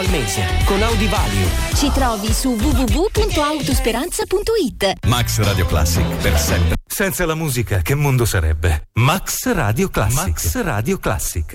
al mese con Audi Value. Ci trovi su www.autosperanza.it. Max Radio Classic per sempre. Senza la musica che mondo sarebbe? Max Radio Classic. Max Radio Classic.